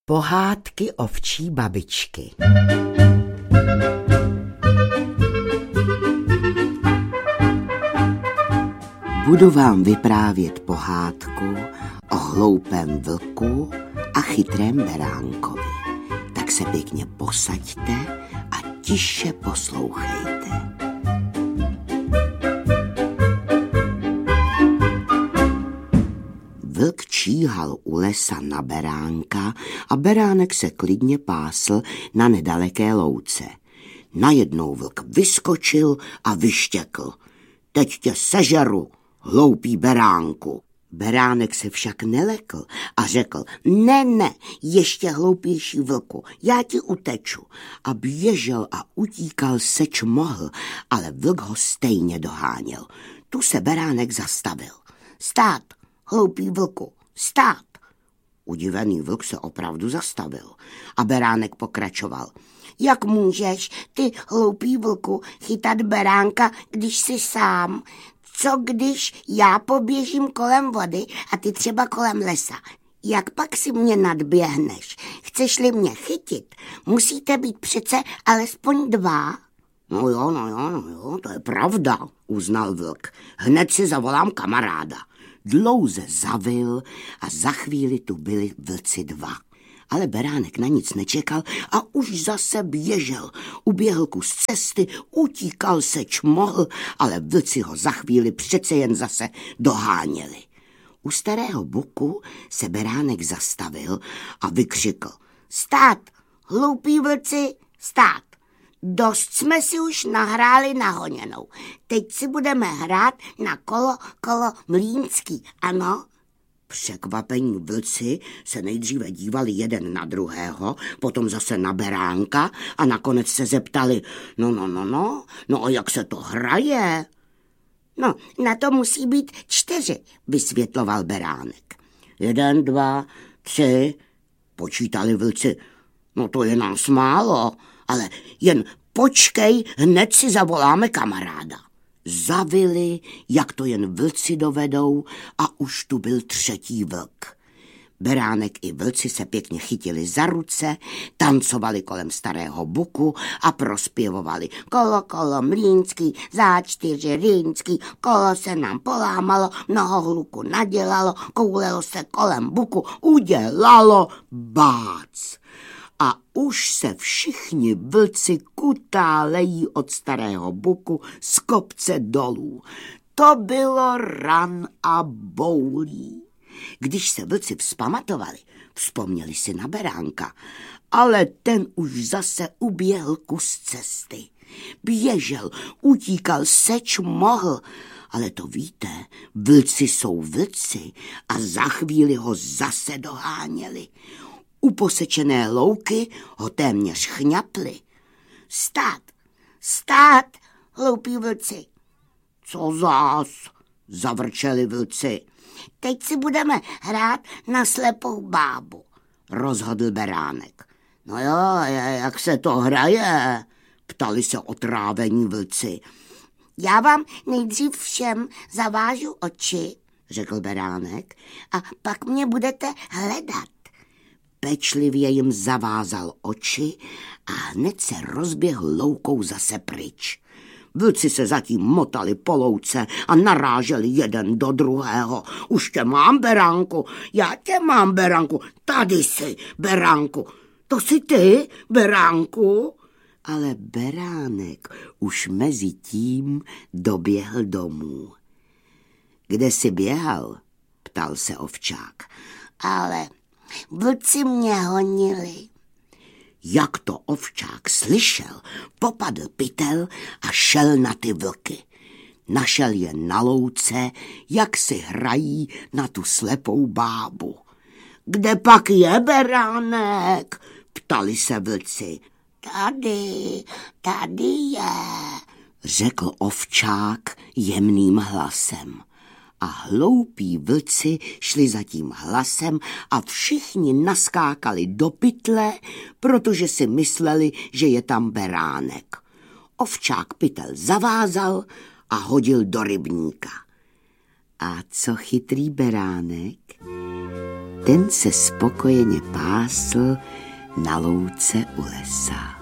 Pohádky ovčí babičky. Budu vám vyprávět pohádku o hloupém vlku a chytrém beránkovi. Tak se pěkně posaďte a tiše poslouchejte. Vlk číhal u lesa na beránka a beránek se klidně pásl na nedaleké louce. Najednou vlk vyskočil a vyštěkl: Teď tě sežeru, hloupý beránku. Beránek se však nelekl a řekl: Ne, ještě hloupější vlku, já ti uteču. A běžel a utíkal seč mohl, ale vlk ho stejně doháněl. Tu se beránek zastavil. Stát, hloupý vlku, stát. Udivený vlk se opravdu zastavil a beránek pokračoval: Jak můžeš ty, hloupý vlku, chytat beránka, když jsi sám? Co když já poběžím kolem vody a ty třeba kolem lesa? Jak pak si mě nadběhneš? Chceš-li mě chytit, musíte být přece alespoň dva. No jo, to je pravda, uznal vlk. Hned si zavolám kamaráda. Dlouze zavil a za chvíli tu byli vlci dva. Ale beránek na nic nečekal a už zase běžel. Uběhl kus cesty, utíkal seč mohl, ale vlci ho za chvíli přece jen zase doháněli. U starého buku se beránek zastavil a vykřikl: Stát, hloupí vlci, stát! Dost jsme si už nahráli na honěnou. Teď si budeme hrát na kolo mlýnský, ano? Překvapení vlci se nejdříve dívali jeden na druhého, potom zase na beránka a nakonec se zeptali: No a jak se to hraje? No, na to musí být 4, vysvětloval beránek. 1, 2, 3, počítali vlci. No to je nás málo, ale jen počkej, hned si zavoláme kamaráda. Zavili, jak to jen vlci dovedou, a už tu byl 3. vlk. Beránek i vlci se pěkně chytili za ruce, tancovali kolem starého buku a prospěvovali: Kolo mlýnský, za 4 rýnský, kolo se nám polámalo, mnoho hluku nadělalo, koulelo se kolem buku, udělalo bác. A už se všichni vlci kutálejí od starého buku z kopce dolů. To bylo ran a boulí. Když se vlci vzpamatovali, vzpomněli si na beránka, ale ten už zase uběhl kus cesty. Běžel, utíkal seč mohl, ale to víte, vlci jsou vlci a za chvíli ho zase doháněli. U posečené louky ho téměř chňapli. Stát, hloupí vlci. Co zás, zavrčeli vlci. Teď si budeme hrát na slepou bábu, rozhodl beránek. No jo, jak se to hraje, ptali se otrávení vlci. Já vám nejdřív všem zavážu oči, řekl beránek, a pak mě budete hledat. Pečlivě jim zavázal oči a hned se rozběhl loukou zase pryč. Vlci se zatím motali po louce a naráželi jeden do druhého. Už tě mám, beránku, já tě mám, beránku, tady jsi, beránku, to jsi ty, beránku. Ale beránek už mezi tím doběhl domů. Kde jsi běhal? Ptal se ovčák. Ale vlci mě honili. Jak to ovčák slyšel, popadl pytel a šel na ty vlky. Našel je na louce, jak si hrají na tu slepou bábu. Kde pak je beránek? Ptali se vlci. Tady je, řekl ovčák jemným hlasem. A hloupí vlci šli za tím hlasem a všichni naskákali do pytle, protože si mysleli, že je tam beránek. Ovčák pytel zavázal a hodil do rybníka. A co chytrý beránek? ten se spokojeně pásl na louce u lesa.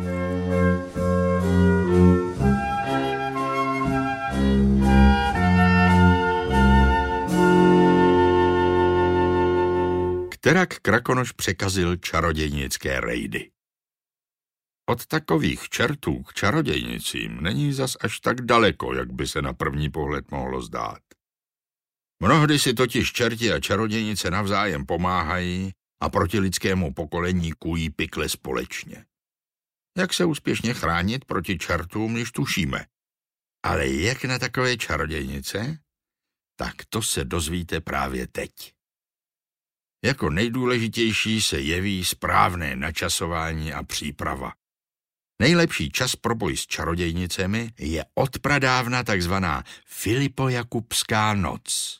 Kterak Krakonoš překazil čarodějnické rejdy. Od takových čertů k čarodějnicím není zas až tak daleko, jak by se na první pohled mohlo zdát. Mnohdy si totiž čerti a čarodějnice navzájem pomáhají a proti lidskému pokolení kují pikle společně. Jak se úspěšně chránit proti čertům, již tušíme. Ale jak na takové čarodějnice? Tak to se dozvíte právě teď. Jako nejdůležitější se jeví správné načasování a příprava. Nejlepší čas pro boj s čarodějnicemi je odpradávna takzvaná Filipojakubská noc.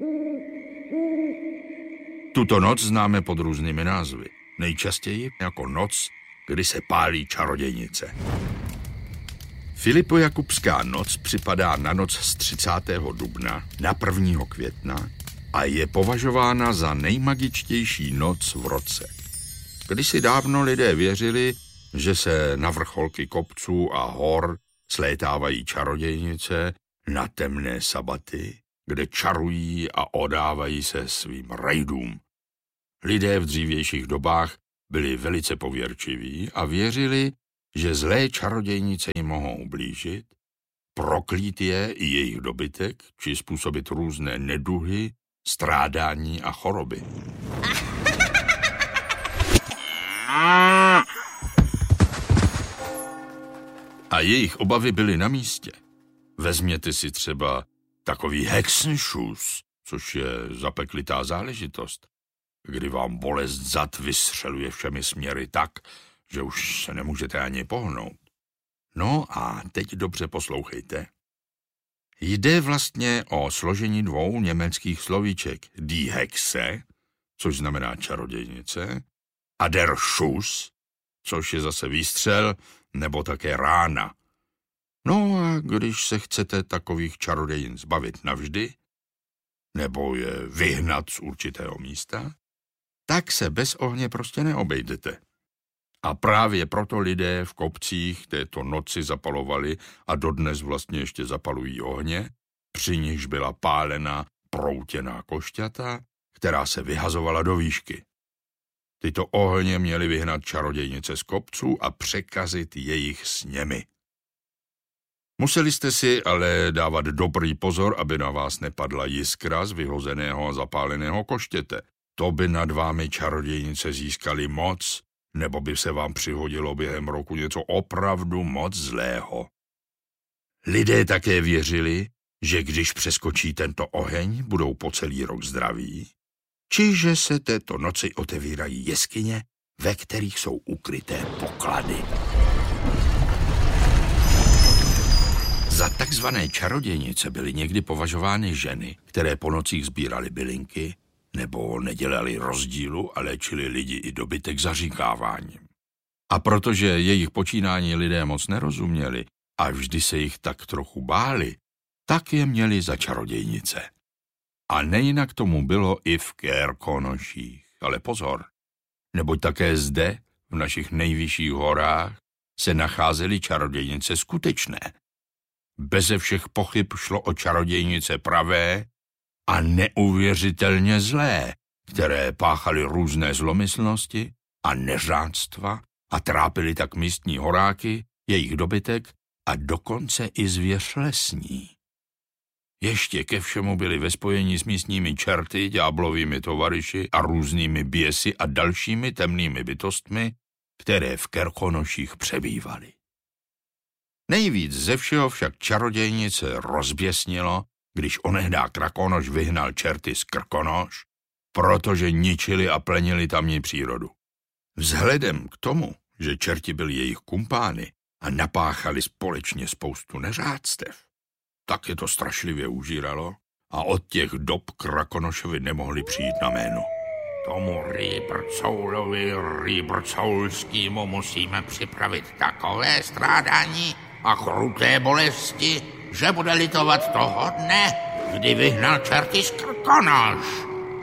Tuto noc známe pod různými názvy. Nejčastěji jako noc, kdy se pálí čarodějnice. Filipojakubská noc připadá na noc z 30. dubna na 1. května a je považována za nejmagičtější noc v roce. Kdysi dávno lidé věřili, že se na vrcholky kopců a hor slétávají čarodějnice na temné sabaty, kde čarují a odávají se svým rejdům. Lidé v dřívějších dobách byli velice pověrčiví a věřili, že zlé čarodějnice jim mohou ublížit, proklít je i jejich dobytek, či způsobit různé neduhy, strádání a choroby. A jejich obavy byly na místě. Vezměte si třeba takový Hexenschuss, což je zapeklitá záležitost, kdy vám bolest zad vystřeluje všemi směry tak, že už se nemůžete ani pohnout. No a teď dobře poslouchejte. Jde vlastně o složení dvou německých slovíček die Hexe, což znamená čarodějnice, a der Schuss, což je zase výstřel, nebo také rána. No a když se chcete takových čarodějin zbavit navždy, nebo je vyhnat z určitého místa, tak se bez ohně prostě neobejdete. A právě proto lidé v kopcích této noci zapalovali a dodnes vlastně ještě zapalují ohně, při nichž byla pálena proutěná košťata, která se vyhazovala do výšky. Tyto ohně měly vyhnat čarodějnice z kopců a překazit jejich sněmy. Museli jste si ale dávat dobrý pozor, aby na vás nepadla jiskra z vyhozeného a zapáleného koštěte. To by nad vámi čarodějnice získaly moc, nebo by se vám přihodilo během roku něco opravdu moc zlého. Lidé také věřili, že když přeskočí tento oheň, budou po celý rok zdraví, či že se této noci otevírají jeskyně, ve kterých jsou ukryté poklady. Za takzvané čarodějnice byly někdy považovány ženy, které po nocích sbíraly bylinky, nebo nedělali rozdílu a léčili lidi i dobytek zaříkáváním. A protože jejich počínání lidé moc nerozuměli a vždy se jich tak trochu báli, tak je měli za čarodějnice. A nejinak tomu bylo i v Krkonoších. Ale pozor, neboť také zde, v našich nejvyšších horách, se nacházely čarodějnice skutečné. Beze všech pochyb šlo o čarodějnice pravé a neuvěřitelně zlé, které páchaly různé zlomyslnosti a neřádstva a trápily tak místní horáky, jejich dobytek a dokonce i zvěř lesní. Ještě ke všemu byli ve spojení s místními čerty, ďáblovými tovaryši a různými běsy a dalšími temnými bytostmi, které v Krkonoších přebývaly. Nejvíc ze všeho však čarodějnice rozběsnilo, když onehdá Krakonoš vyhnal čerty z Krkonoš, protože ničili a plenili tamní přírodu. Vzhledem k tomu, že čerti byli jejich kumpány a napáchali společně spoustu neřádstev, tak je to strašlivě užíralo a od těch dob Krakonošovi nemohli přijít na jméno. Tomu Rýbrcoulovi Rýbrcoulskému musíme připravit takové strádání a kruté bolesti, že bude litovat toho dne, kdy vyhnal čerty z Krkonoš.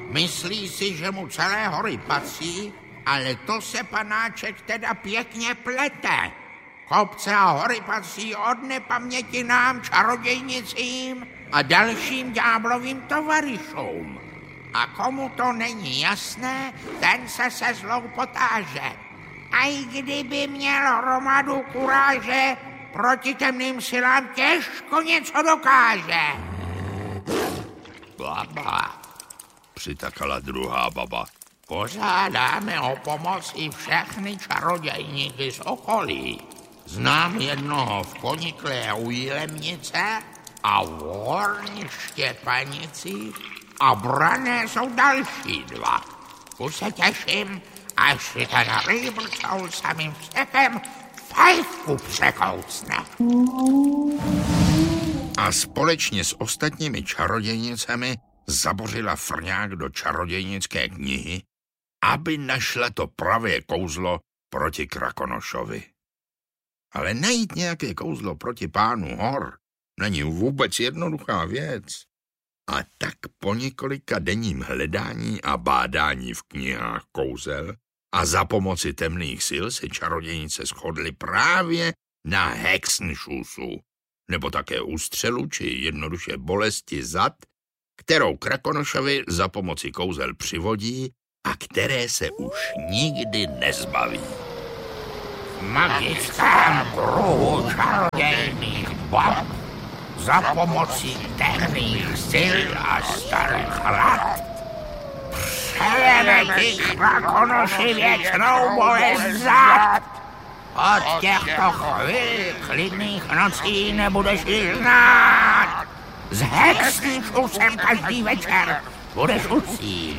Myslí si, že mu celé hory patří, ale to se panáček teda pěkně plete. Kopce a hory patří od nepaměti nám, čarodějnicím a dalším ďáblovým tovaryšům. A komu to není jasné, ten se zlou potáže. A i kdyby měl hromadu kuráže, proti temným silám těžko něco dokáže. Baba, přitakala druhá baba. Požádáme o pomoc i všechny čarodějníky z okolí. Znám jednoho v Koniklé u Jilemnice a v Horní Štěpanici a Brané jsou další dva. Už se těším, až si ten rýbrcou samým vstepem fajfku překoucne. A společně s ostatními čarodějnicemi zabořila Frňák do čarodějnické knihy, aby našla to pravé kouzlo proti Krakonošovi. Ale najít nějaké kouzlo proti pánu hor není vůbec jednoduchá věc. A tak po několika denním hledání a bádání v knihách kouzel a za pomoci temných sil se čarodějnice shodly právě na Hexenschussu, nebo také ústřelu či jednoduše bolesti zad, kterou Krakonošovi za pomoci kouzel přivodí a které se už nikdy nezbaví. V magickém kruhu čarodějných bab za pomocí temných sil a starých rad přejeme ti Krakonoši věčnou bolest zad. Od těchto chvíli klidných nocí nebudeš ji znát. S Hexenschusem každý večer budeš usít